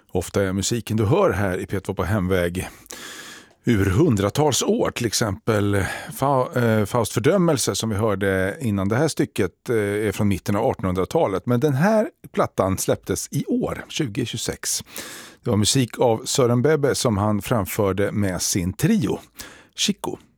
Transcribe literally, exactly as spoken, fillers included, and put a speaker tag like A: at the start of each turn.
A: Ofta är musiken du hör här i P två på hemväg ur hundratals år, till exempel Faust fördömelse som vi hörde innan det här stycket är från mitten av artonhundratalet. Men den här plattan släpptes i år, tjugo tjugosex. Det var musik av Sören Bebe som han framförde med sin trio, Chico.